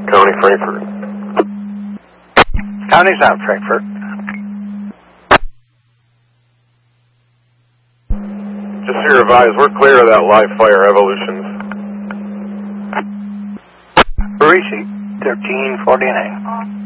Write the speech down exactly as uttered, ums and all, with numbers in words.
County, Frankfurt. County's out, Frankfurt. Just to revise, we're clear of that live fire Evolutions. Parisi, thirteen forty-nine.